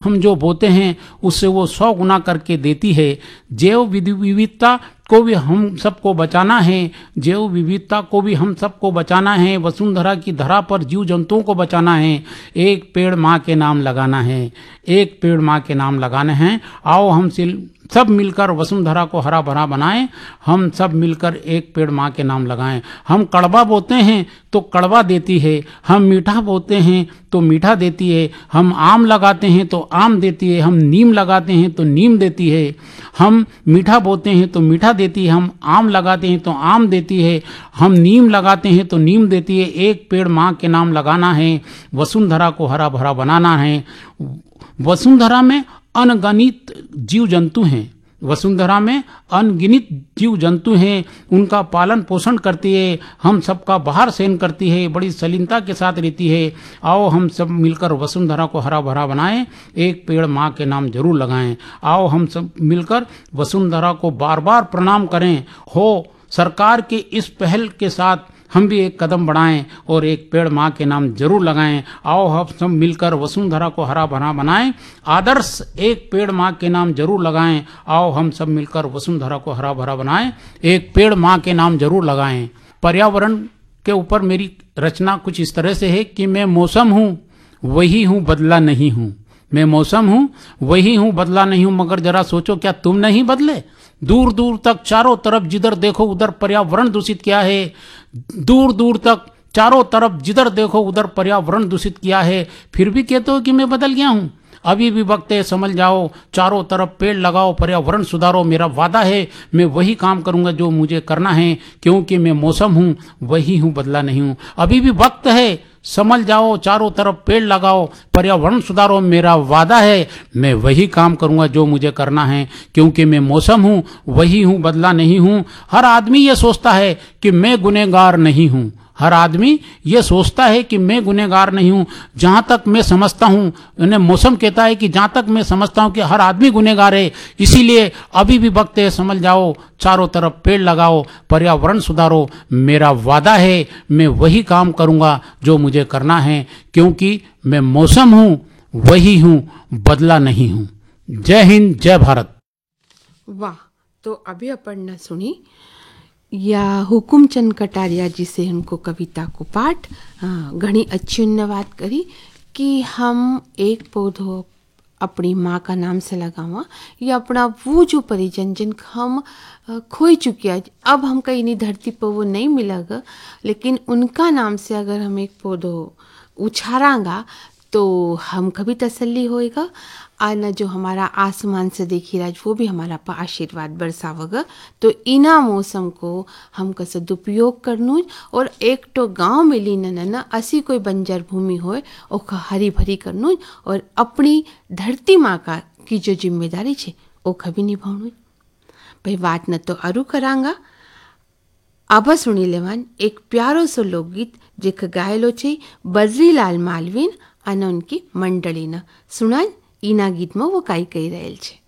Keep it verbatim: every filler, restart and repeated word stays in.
हम जो बोते हैं उससे वो सौ गुना करके देती है। जैव विविधता को भी हम सबको बचाना है, जैव विविधता को भी हम सबको बचाना है, वसुंधरा की धरा पर जीव जंतुओं को बचाना है। एक पेड़ माँ के नाम लगाना है, एक पेड़ माँ के नाम लगाने हैं। आओ हम सब मिलकर वसुंधरा को हरा भरा बनाएं, हम सब मिलकर एक पेड़ माँ के नाम लगाएं। हम कड़वा बोते हैं तो कड़वा देती है, हम मीठा बोते हैं तो मीठा देती है, हम आम लगाते हैं तो आम देती है, हम नीम लगाते हैं तो नीम देती है। हम मीठा बोते हैं तो मीठा देती है, हम आम लगाते हैं तो आम देती है, हम नीम लगाते हैं तो नीम देती है। एक पेड़ माँ के नाम लगाना है, वसुंधरा को हरा भरा बनाना है। वसुंधरा में अनगिनत जीव जंतु हैं, वसुंधरा में अनगिनत जीव जंतु हैं, उनका पालन पोषण करती है, हम सबका बाहर सेन करती है, बड़ी सलीनता के साथ रहती है। आओ हम सब मिलकर वसुंधरा को हरा भरा बनाएं, एक पेड़ माँ के नाम जरूर लगाएं। आओ हम सब मिलकर वसुंधरा को बार बार प्रणाम करें। हो सरकार के इस पहल के साथ हम भी एक कदम बढ़ाएं और एक पेड़ माँ के नाम जरूर लगाएं। आओ हम सब मिलकर वसुंधरा को हरा भरा बनाएं, आदर्श एक पेड़ माँ के नाम जरूर लगाएं। आओ हम सब मिलकर वसुंधरा को हरा भरा बनाएं, एक पेड़ माँ के नाम जरूर लगाएं। पर्यावरण के ऊपर मेरी रचना कुछ इस तरह से है कि मैं मौसम हूँ वही हूँ, बदला नहीं हूँ। मैं मौसम हूँ वही हूँ, बदला नहीं हूँ। मगर जरा सोचो, क्या तुम नहीं बदले? दूर दूर तक चारों तरफ जिधर देखो उधर पर्यावरण दूषित किया है, दूर दूर तक चारों तरफ जिधर देखो उधर पर्यावरण दूषित किया है, फिर भी कहते हो कि मैं बदल गया हूँ। अभी भी वक्त है, समझ जाओ, चारों तरफ पेड़ लगाओ, पर्यावरण सुधारो। मेरा वादा है मैं वही काम करूंगा जो मुझे करना है, क्योंकि मैं मौसम हूँ वही हूँ, बदला नहीं हूँ। अभी भी वक्त है, समझ जाओ, चारों तरफ पेड़ लगाओ, पर्यावरण सुधारो। मेरा वादा है मैं वही काम करूंगा जो मुझे करना है, क्योंकि मैं मौसम हूँ वही हूँ, बदला नहीं हूँ। हर आदमी ये सोचता है कि मैं गुनहगार नहीं हूँ, हर आदमी ये सोचता है कि मैं गुनहगार नहीं हूँ। जहाँ तक मैं समझता हूँ, उन्हें मौसम कहता है कि जहाँ तक मैं समझता हूँ कि हर आदमी गुनहगार है। इसीलिए अभी भी वक्त है, समझ जाओ, चारों तरफ पेड़ लगाओ, पर्यावरण सुधारो। मेरा वादा है मैं वही काम करूँगा जो मुझे करना है, क्योंकि मैं मौसम हूँ वही हूँ, बदला नहीं हूँ। जय हिंद, जय भारत। वाह, तो अभी अपन ने सुनी या हुकुमचंद कटारिया जी से उनको कविता को पाठ। घनी अच्छी उन्होंने बात करी कि हम एक पौधो अपनी माँ का नाम से लगावा, या अपना वो जो परिजन जिनका हम खोई चुके हैं, अब हम कहीं नहीं धरती पर वो नहीं मिलेगा, लेकिन उनका नाम से अगर हम एक पौधो उछारांगा तो हम कभी तसल्ली होएगा। आना जो हमारा आसमान से देखी राज वो भी हमारा पर आशीर्वाद बरसावगा। तो इना मौसम को हम का सदुपयोग करनू, और एक तो गांव में ली न न असी कोई बंजर भूमि होए ओका हरी भरी करनू, और अपनी धरती माँ का की जो जिम्मेदारी छे ओ कभी निभावनू। भाई बात न तो अरु करांगा, अब सुनी लेवान एक प्यारो सो लोकगीत जेक गायलो छे बद्रीलाल मालवीन અને उनकी मंडली न सुनान। ईना गीत में वो काई कही रहेल छे।